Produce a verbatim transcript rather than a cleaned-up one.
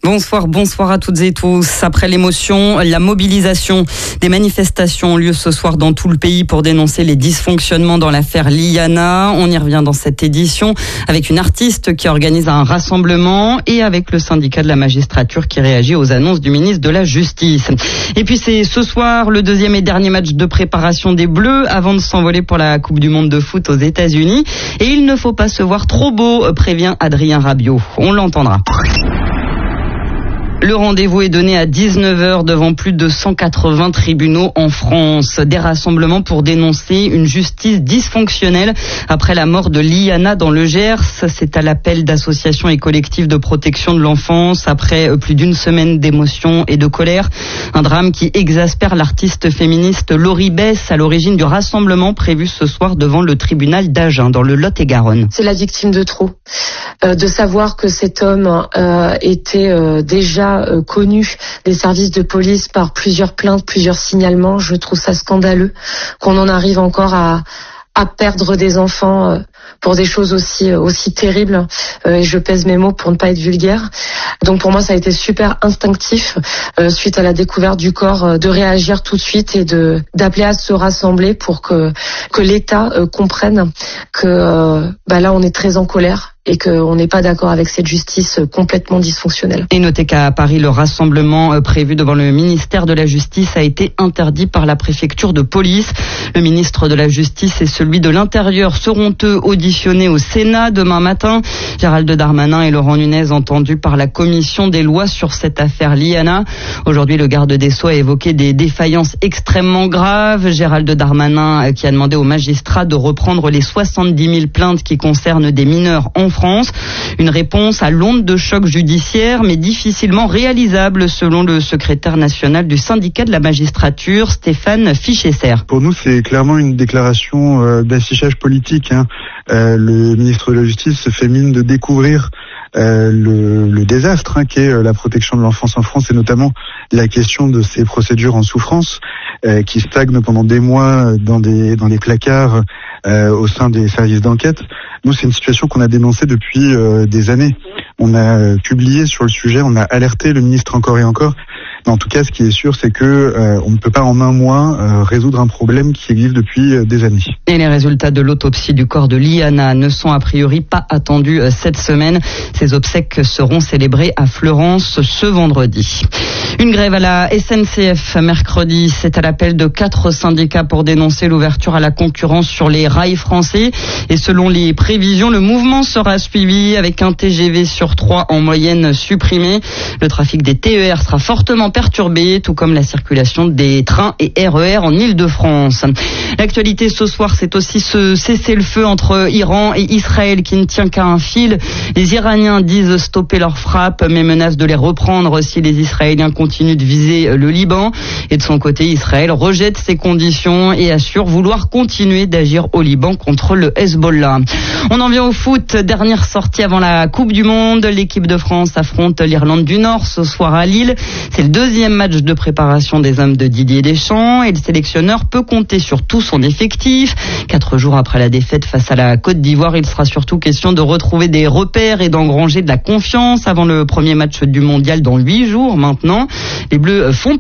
Bonsoir, bonsoir à toutes et tous. Après l'émotion, la mobilisation des manifestations ont lieu ce soir dans tout le pays pour dénoncer les dysfonctionnements dans l'affaire Liana. On y revient dans cette édition avec une artiste qui organise un rassemblement et avec le syndicat de la magistrature qui réagit aux annonces du ministre de la Justice. Et puis c'est ce soir le deuxième et dernier match de préparation des Bleus avant de s'envoler pour la Coupe du Monde de foot aux États-Unis. Et il ne faut pas se voir trop beau, prévient Adrien Rabiot. On l'entendra. Le rendez-vous est donné à dix-neuf heures devant plus de cent quatre-vingts tribunaux en France. Des rassemblements pour dénoncer une justice dysfonctionnelle après la mort de Liana dans le Gers. C'est à l'appel d'associations et collectifs de protection de l'enfance après plus d'une semaine d'émotion et de colère. Un drame qui exaspère l'artiste féministe Laurie Bess à l'origine du rassemblement prévu ce soir devant le tribunal d'Agen dans le Lot-et-Garonne. C'est la victime de trop. Euh, de savoir que cet homme euh, était euh, déjà Euh, connu des services de police par plusieurs plaintes, plusieurs signalements. Je trouve ça scandaleux qu'on en arrive encore à, à perdre des enfants euh, pour des choses aussi aussi terribles. Euh, et je pèse mes mots pour ne pas être vulgaire. Donc pour moi, ça a été super instinctif euh, suite à la découverte du corps euh, de réagir tout de suite et de d'appeler à se rassembler pour que que l'État euh, comprenne que euh, bah là on est très en colère et qu'on n'est pas d'accord avec cette justice complètement dysfonctionnelle. Et notez qu'à Paris, le rassemblement prévu devant le ministère de la Justice a été interdit par la préfecture de police. Le ministre de la Justice et celui de l'Intérieur seront eux auditionnés au Sénat demain matin. Gérald Darmanin et Laurent Nunez entendus par la commission des lois sur cette affaire Liana. Aujourd'hui, le garde des Sceaux a évoqué des défaillances extrêmement graves. Gérald Darmanin qui a demandé aux magistrats de reprendre les soixante-dix mille plaintes qui concernent des mineurs en France. Une réponse à l'onde de choc judiciaire, mais difficilement réalisable selon le secrétaire national du syndicat de la magistrature, Stéphane Fichesser. Pour nous, c'est clairement une déclaration euh, d'affichage politique. Hein. Euh, le ministre de la Justice se fait mine de découvrir Euh, le, le désastre hein, qu'est euh, la protection de l'enfance en France et notamment la question de ces procédures en souffrance euh, qui stagnent pendant des mois dans des dans des placards euh, au sein des services d'enquête. Nous, c'est une situation qu'on a dénoncée depuis euh, des années. On a euh, publié sur le sujet, on a alerté le ministre encore et encore. Mais en tout cas, ce qui est sûr, c'est que euh, on ne peut pas en un mois euh, résoudre un problème qui existe depuis euh, des années. Et les résultats de l'autopsie du corps de Liana ne sont a priori pas attendus euh, cette semaine. Ces obsèques seront célébrées à Fleurance ce vendredi. Une grève à la S N C F mercredi, c'est à l'appel de quatre syndicats pour dénoncer l'ouverture à la concurrence sur les rails français. Et selon les prévisions, le mouvement sera suivi avec un T G V sur trois en moyenne supprimé. Le trafic des T E R sera fortement perturbé, tout comme la circulation des trains et R E R en Île-de-France. L'actualité ce soir, c'est aussi ce cessez-le-feu entre Iran et Israël qui ne tient qu'à un fil. Les Iraniens disent stopper leurs frappes, mais menacent de les reprendre si les Israéliens continuent de viser le Liban. Et de son côté, Israël rejette ces conditions et assure vouloir continuer d'agir au Liban contre le Hezbollah. On en vient au foot. Dernière sortie avant la Coupe du Monde. L'équipe de France affronte l'Irlande du Nord ce soir à Lille. C'est le deuxième match de préparation des hommes de Didier Deschamps et le sélectionneur peut compter sur tout son effectif. Quatre jours après la défaite face à la Côte d'Ivoire, il sera surtout question de retrouver des repères et d'engranger de la confiance avant le premier match du mondial dans huit jours maintenant. Les Bleus font